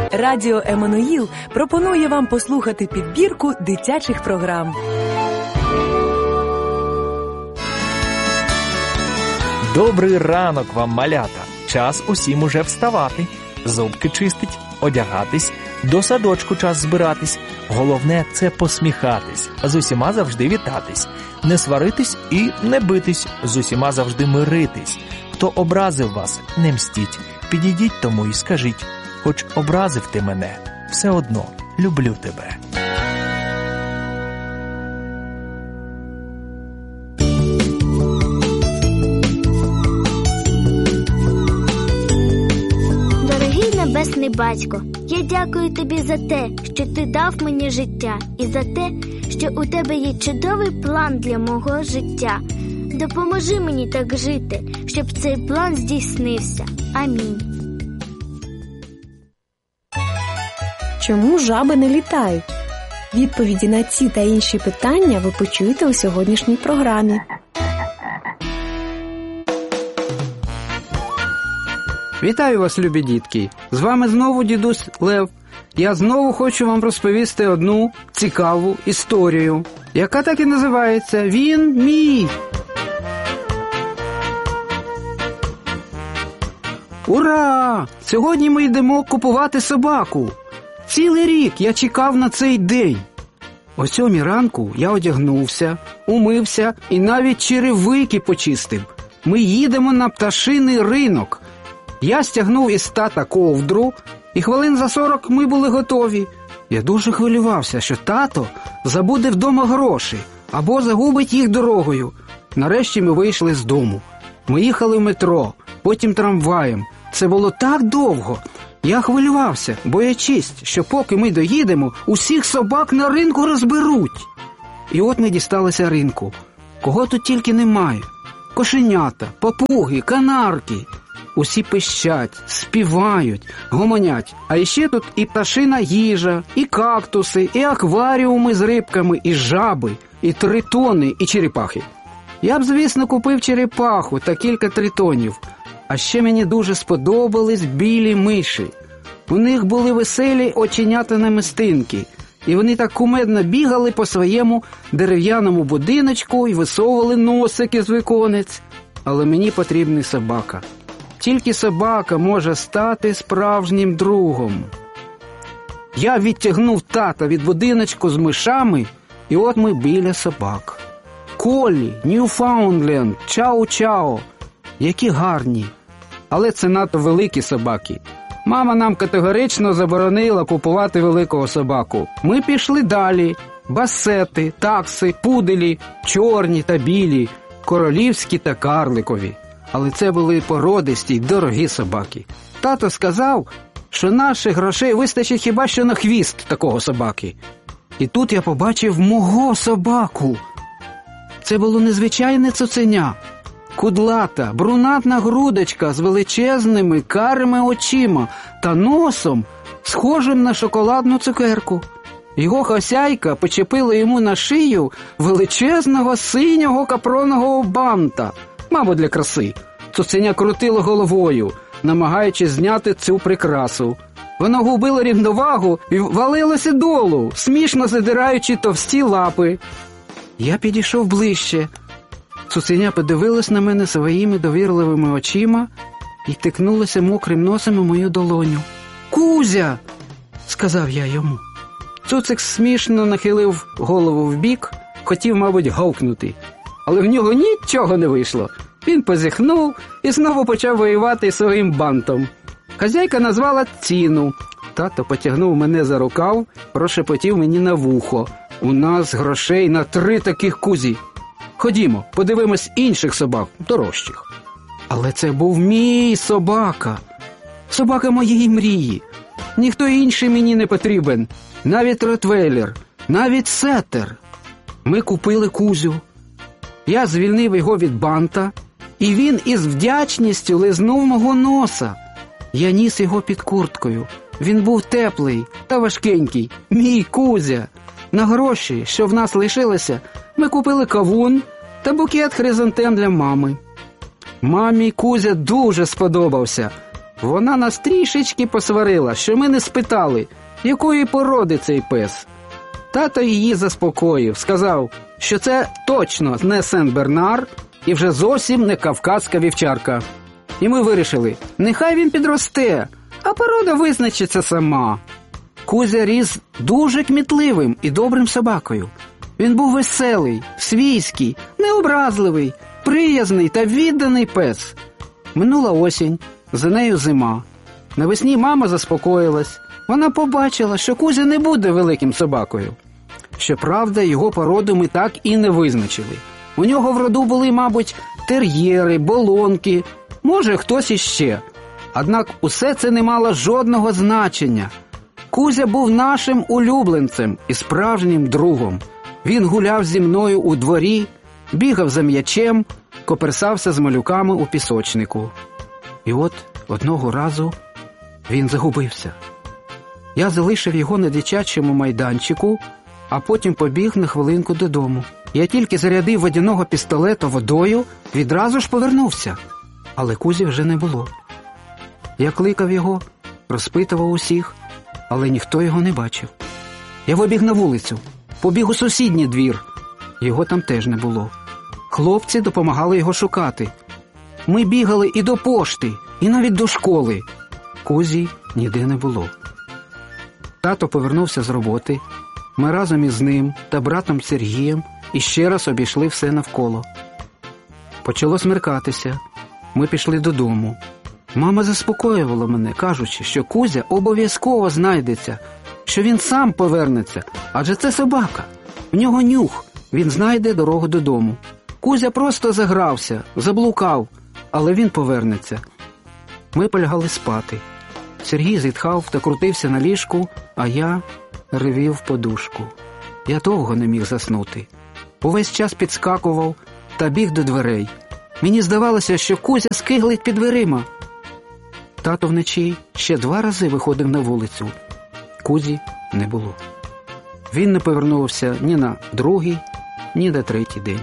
Радіо Еммануїл пропонує вам послухати підбірку дитячих програм. Добрий ранок вам, малята! Час усім уже вставати, зубки чистить, одягатись, до садочку час збиратись. Головне – це посміхатись, з усіма завжди вітатись, не сваритись і не битись, з усіма завжди миритись. Хто образив вас, не мстіть, підійдіть тому і скажіть, хоч образив ти мене, все одно люблю тебе. Небесний Батько, я дякую Тобі за те, що Ти дав мені життя, і за те, що у Тебе є чудовий план для мого життя. Допоможи мені так жити, щоб цей план здійснився. Амінь. Чому жаби не літають? Відповіді на ці та інші питання ви почуєте у сьогоднішній програмі. Вітаю вас, любі дітки! З вами знову дідусь Лев. Я знову хочу вам розповісти одну цікаву історію, яка так і називається «Він мій». Ура! Сьогодні ми йдемо купувати собаку. Цілий рік я чекав на цей день. О 7 ранку я одягнувся, умився і навіть черевики почистив. Ми їдемо на пташиний ринок. Я стягнув із тата ковдру, і хвилин за 40 ми були готові. Я дуже хвилювався, що тато забуде вдома гроші або загубить їх дорогою. Нарешті ми вийшли з дому. Ми їхали в метро, потім трамваєм. Це було так довго. Я хвилювався, боячись, що поки ми доїдемо, усіх собак на ринку розберуть. І от ми дісталися ринку. Кого тут тільки немає. Кошенята, папуги, канарки. Усі пищать, співають, гомонять. А іще тут і пташина їжа, і кактуси, і акваріуми з рибками, і жаби, і тритони, і черепахи. Я б, звісно, купив черепаху та кілька тритонів. А ще мені дуже сподобались білі миші. У них були веселі оченята-намистинки, і вони так кумедно бігали по своєму дерев'яному будиночку і висовували носики з віконець. Але мені потрібна собака. Тільки собака може стати справжнім другом. Я відтягнув тата від будиночку з мишами, і от ми біля собак. Колі, Ньюфаундленд, Чау-Чау. Які гарні. Але це надто великі собаки. Мама нам категорично заборонила купувати великого собаку. Ми пішли далі. Басети, такси, пуделі, чорні та білі, королівські та карликові. Але це були породисті й дорогі собаки. Тато сказав, що наших грошей вистачить хіба що на хвіст такого собаки. І тут я побачив мого собаку. Це було незвичайне цуценя. Кудлата, брунатна грудочка з величезними карими очима та носом, схожим на шоколадну цукерку. Його хозяйка почепила йому на шию величезного синього капронового банта, мабуть, для краси. Цуценя крутило головою, намагаючись зняти цю прикрасу. Воно губило рівновагу і валилося долу, смішно задираючи товсті лапи. Я підійшов ближче. Цуценя подивилась на мене своїми довірливими очима і тикнулася мокрим носом у мою долоню. «Кузя!» – сказав я йому. Цуцик смішно нахилив голову вбік, хотів, мабуть, гавкнути. Але в нього нічого не вийшло. Він позіхнув і знову почав воювати своїм бантом. Хазяйка назвала ціну. Тато потягнув мене за рукав, прошепотів мені на вухо. «У нас грошей на 3 таких Кузі. Ходімо, подивимось інших собак, дорожчих». Але це був мій собака. Собака моєї мрії. Ніхто інший мені не потрібен. Навіть ротвейлер, навіть сеттер. Ми купили Кузю. Я звільнив його від банта, і він із вдячністю лизнув мого носа. Я ніс його під курткою. Він був теплий та важкенький. Мій Кузя. На гроші, що в нас лишилося, ми купили кавун та букет хризантем для мами. Мамі Кузя дуже сподобався. Вона нас трішечки посварила, що ми не спитали, якої породи цей пес. Тато її заспокоїв, сказав, що це точно не Сен-Бернар і вже зовсім не кавказька вівчарка. І ми вирішили, нехай він підросте, а порода визначиться сама. Кузя ріс дуже кмітливим і добрим собакою. Він був веселий, свійський, необразливий, приязний та відданий пес. Минула осінь, за нею зима. Навесні мама заспокоїлась. Вона побачила, що Кузя не буде великим собакою. Щоправда, його породу ми так і не визначили. У нього в роду були, мабуть, тер'єри, болонки, може, хтось іще. Однак усе це не мало жодного значення. Кузя був нашим улюбленцем і справжнім другом. Він гуляв зі мною у дворі, бігав за м'ячем, коперсався з малюками у пісочнику. І от одного разу він загубився. Я залишив його на дитячому майданчику, а потім побіг на хвилинку додому. Я тільки зарядив водяного пістолета водою, відразу ж повернувся. Але Кузі вже не було. Я кликав його, розпитував усіх, але ніхто його не бачив. Я вибіг на вулицю, побіг у сусідній двір. Його там теж не було. Хлопці допомагали його шукати. Ми бігали і до пошти, і навіть до школи. Кузі ніде не було. Тато повернувся з роботи. Ми разом із ним та братом Сергієм іще раз обійшли все навколо. Почало смеркатися. Ми пішли додому. Мама заспокоювала мене, кажучи, що Кузя обов'язково знайдеться, що він сам повернеться, адже це собака. В нього нюх, він знайде дорогу додому. Кузя просто загрався, заблукав, але він повернеться. Ми полягали спати. Сергій зітхав та крутився на ліжку, а я ревів в подушку. Я довго не міг заснути. Увесь час підскакував та біг до дверей. Мені здавалося, що Кузя скиглить під дверима. Тато вночі ще 2 рази виходив на вулицю. Кузі не було. Він не повернувся ні на другий, ні на третій день.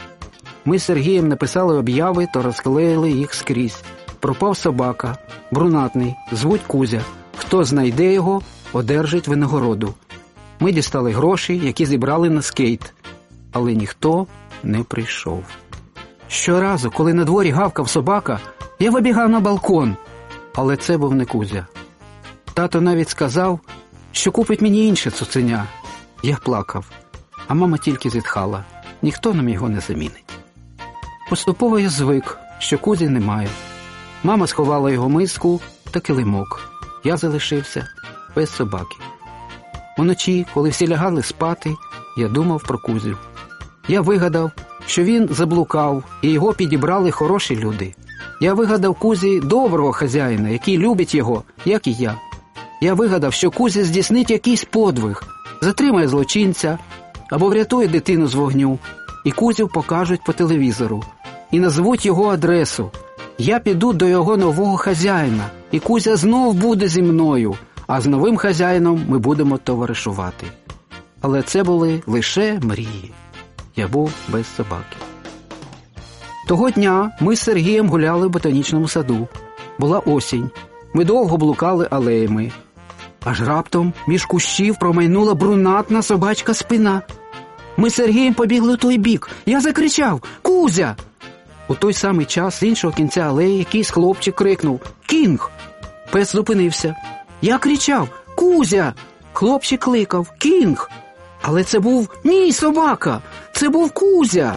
Ми з Сергієм написали об'яви та розклеїли їх скрізь. Пропав собака, брунатний, звуть Кузя. Хто знайде його, одержить винагороду. Ми дістали гроші, які зібрали на скейт. Але ніхто не прийшов. Щоразу, коли на дворі гавкав собака, я вибігав на балкон. Але це був не Кузя. Тато навіть сказав, що купить мені інше цуценя. Я плакав, а мама тільки зітхала. Ніхто нам його не замінить. Поступово я звик, що Кузі немає. Мама сховала його миску та килимок. Я залишився без собаки. Уночі, коли всі лягали спати, я думав про Кузю. Я вигадав, що він заблукав, і його підібрали хороші люди. Я вигадав Кузі доброго хазяїна, який любить його, як і я. Я вигадав, що Кузя здійснить якийсь подвиг, затримає злочинця або врятує дитину з вогню, і Кузю покажуть по телевізору, і назвуть його адресу. Я піду до його нового хазяїна, і Кузя знов буде зі мною, а з новим хазяїном ми будемо товаришувати. Але це були лише мрії. Я був без собаки. Того дня ми з Сергієм гуляли в ботанічному саду. Була осінь. Ми довго блукали алеями. Аж раптом між кущів промайнула брунатна собачка спина. Ми з Сергієм побігли у той бік. Я закричав: «Кузя!» У той самий час з іншого кінця алеї якийсь хлопчик крикнув: «Кінг!» Пес зупинився. Я кричав: «Кузя!» Хлопчик кликав: «Кінг!» Але це був мій собака! Це був Кузя!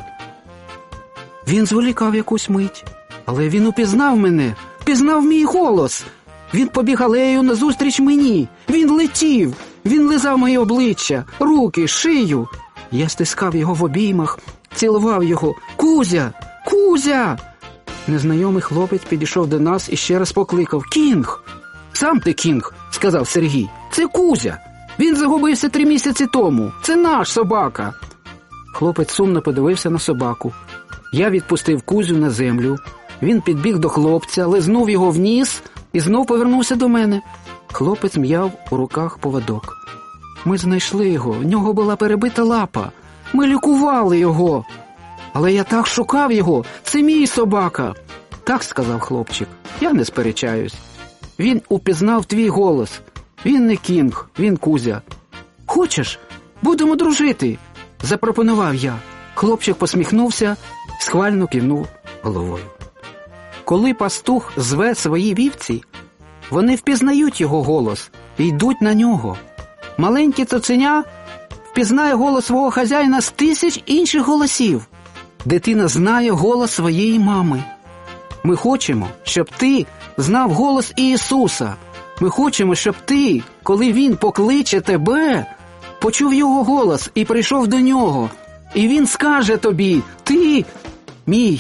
Він зволікав якусь мить, але він упізнав мене, впізнав мій голос. Він побіг алеєю назустріч мені. Він летів, він лизав моє обличчя, руки, шию. Я стискав його в обіймах, цілував його. «Кузя! Кузя!» Незнайомий хлопець підійшов до нас і ще раз покликав: «Кінг!» «Сам ти Кінг!» – сказав Сергій. «Це Кузя! Він загубився 3 місяці тому! Це наш собака!» Хлопець сумно подивився на собаку. Я відпустив Кузю на землю. Він підбіг до хлопця, лизнув його в ніс і знов повернувся до мене. Хлопець м'яв у руках поводок. Ми знайшли його, в нього була перебита лапа. Ми лікували його. Але я так шукав його, це мій собака. Так сказав хлопчик, я не сперечаюсь. Він упізнав твій голос. Він не Кінг, він Кузя. Хочеш? Будемо дружити, запропонував я. Хлопчик посміхнувся, схвально кивнув головою. Коли пастух зве свої вівці, вони впізнають його голос і йдуть на нього. Маленьке цуценя впізнає голос свого хазяїна з 1000 інших голосів. Дитина знає голос своєї мами. Ми хочемо, щоб ти знав голос Ісуса. Ми хочемо, щоб ти, коли Він покличе тебе, почув Його голос і прийшов до Нього. І Він скаже тобі: «Ти мій».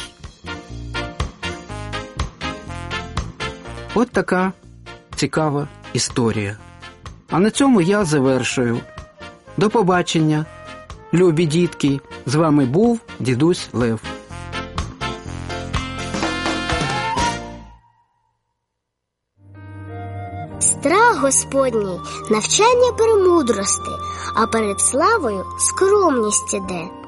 От така цікава історія. А на цьому я завершую. До побачення, любі дітки. З вами був дідусь Лев. Страх Господній – навчання премудрости, а перед славою скромність іде.